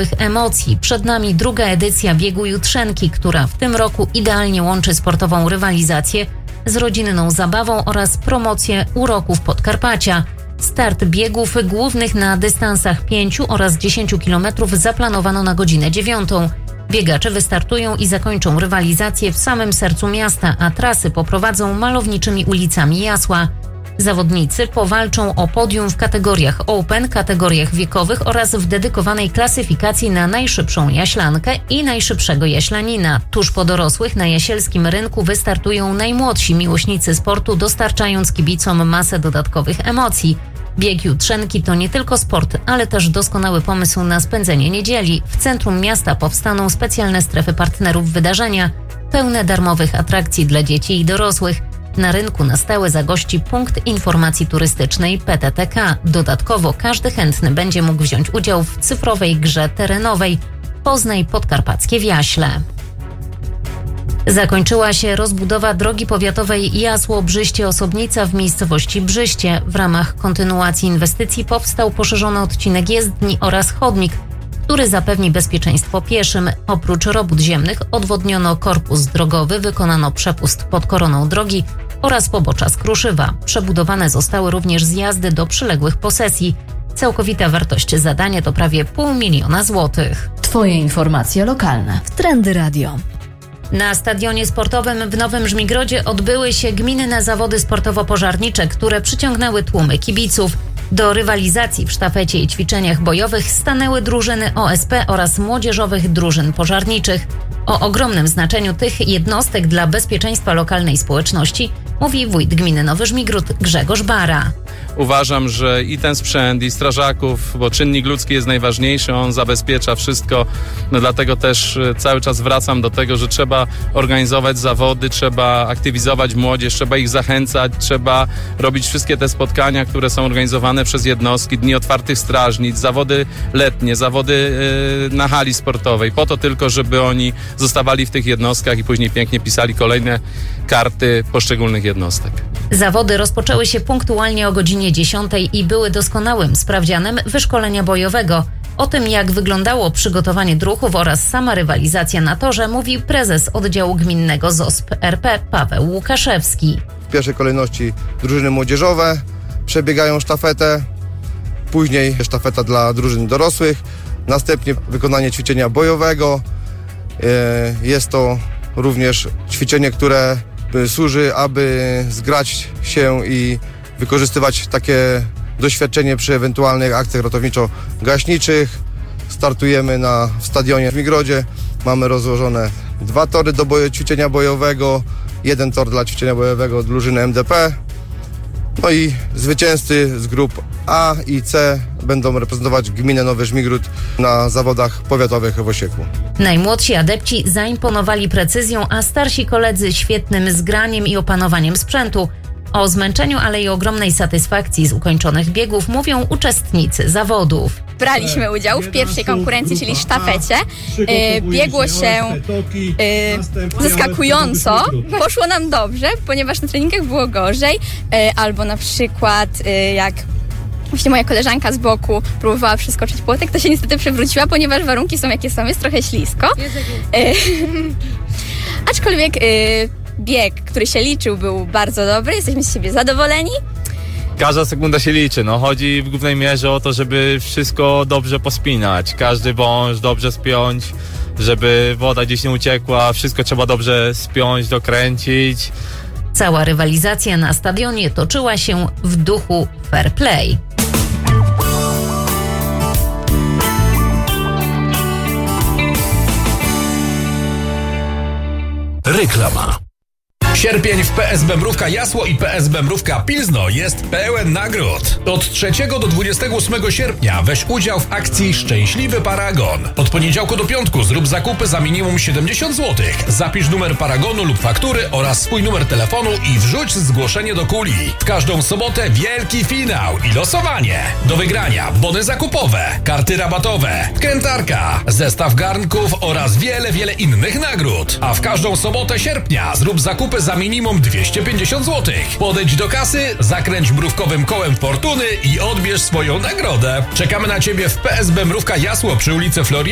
dodatkowych emocji. Przed nami druga edycja biegu Jutrzenki, która w tym roku idealnie łączy sportową rywalizację z rodzinną zabawą oraz promocję uroków Podkarpacia. Start biegów głównych na dystansach 5 oraz 10 km zaplanowano na godzinę 9. Biegacze wystartują i zakończą rywalizację w samym sercu miasta, a trasy poprowadzą malowniczymi ulicami Jasła. Zawodnicy powalczą o podium w kategoriach Open, kategoriach wiekowych oraz w dedykowanej klasyfikacji na najszybszą jaślankę i najszybszego jaślanina. Tuż po dorosłych na jasielskim rynku wystartują najmłodsi miłośnicy sportu, dostarczając kibicom masę dodatkowych emocji. Bieg Jutrzenki to nie tylko sport, ale też doskonały pomysł na spędzenie niedzieli. W centrum miasta powstaną specjalne strefy partnerów wydarzenia, pełne darmowych atrakcji dla dzieci i dorosłych. Na rynku na stałe zagości punkt informacji turystycznej PTTK. Dodatkowo każdy chętny będzie mógł wziąć udział w cyfrowej grze terenowej Poznaj Podkarpackie w Jaśle. Zakończyła się rozbudowa drogi powiatowej Jasło-Brzyście-Osobnica w miejscowości Brzyście. W ramach kontynuacji inwestycji powstał poszerzony odcinek jezdni oraz chodnik, który zapewni bezpieczeństwo pieszym. Oprócz robót ziemnych odwodniono korpus drogowy, wykonano przepust pod koroną drogi oraz pobocza z Kruszywa. Przebudowane zostały również zjazdy do przyległych posesji. Całkowita wartość zadania to prawie 500 000 złotych. Twoje informacje lokalne w Trendy Radio. Na stadionie sportowym w Nowym Żmigrodzie odbyły się gminne zawody sportowo-pożarnicze, które przyciągnęły tłumy kibiców. Do rywalizacji w sztafecie i ćwiczeniach bojowych stanęły drużyny OSP oraz młodzieżowych drużyn pożarniczych. O ogromnym znaczeniu tych jednostek dla bezpieczeństwa lokalnej społeczności mówi wójt gminy Nowy Żmigród Grzegorz Bara. Uważam, że i ten sprzęt, i strażaków, bo czynnik ludzki jest najważniejszy, on zabezpiecza wszystko. No dlatego też cały czas wracam do tego, że trzeba organizować zawody, trzeba aktywizować młodzież, trzeba ich zachęcać, trzeba robić wszystkie te spotkania, które są organizowane przez jednostki, dni otwartych strażnic, zawody letnie, zawody na hali sportowej, po to tylko, żeby oni zostawali w tych jednostkach i później pięknie pisali kolejne karty poszczególnych jednostek. Zawody rozpoczęły się punktualnie o godzinie 10 i były doskonałym sprawdzianem wyszkolenia bojowego. O tym, jak wyglądało przygotowanie druhów oraz sama rywalizacja na torze, mówi prezes oddziału gminnego ZOSP RP Paweł Łukaszewski. W pierwszej kolejności drużyny młodzieżowe przebiegają sztafetę, później sztafeta dla drużyn dorosłych, następnie wykonanie ćwiczenia bojowego. Jest to również ćwiczenie, które służy, aby zgrać się i wykorzystywać takie doświadczenie przy ewentualnych akcjach ratowniczo-gaśniczych. Startujemy w stadionie w Żmigrodzie. Mamy rozłożone 2 tory do ćwiczenia bojowego, 1 tor dla ćwiczenia bojowego drużyny MDP. No i zwycięzcy z grup A i C będą reprezentować gminę Nowy Żmigród na zawodach powiatowych w Osieku. Najmłodsi adepci zaimponowali precyzją, a starsi koledzy świetnym zgraniem i opanowaniem sprzętu. O zmęczeniu, ale i ogromnej satysfakcji z ukończonych biegów mówią uczestnicy zawodów. Braliśmy udział w pierwszej konkurencji, czyli sztafecie. Biegło się zaskakująco. Poszło nam dobrze, ponieważ na treningach było gorzej. Albo na przykład jak właśnie moja koleżanka z boku próbowała przeskoczyć płotek, to się niestety przewróciła, ponieważ warunki są jakie są, jest trochę ślisko. Aczkolwiek bieg, który się liczył, był bardzo dobry, jesteśmy z siebie zadowoleni. Każda sekunda się liczy, chodzi w głównej mierze o to, żeby wszystko dobrze pospinać, każdy wąż dobrze spiąć, żeby woda gdzieś nie uciekła, wszystko trzeba dobrze spiąć, dokręcić. Cała rywalizacja na stadionie toczyła się w duchu fair play. Reklama. Sierpień w PSB Mrówka Jasło i PSB Mrówka Pilzno jest pełen nagród. Od 3 do 28 sierpnia weź udział w akcji Szczęśliwy Paragon. Od poniedziałku do piątku zrób zakupy za minimum 70 zł. Zapisz numer paragonu lub faktury oraz swój numer telefonu i wrzuć zgłoszenie do kuli. W każdą sobotę wielki finał i losowanie. Do wygrania bony zakupowe, karty rabatowe, krętarka, zestaw garnków oraz wiele innych nagród. A w każdą sobotę sierpnia zrób zakupy za minimum 250 zł. Podejdź do kasy, zakręć mrówkowym kołem fortuny i odbierz swoją nagrodę. Czekamy na Ciebie w PSB Mrówka Jasło przy ulicy Floriana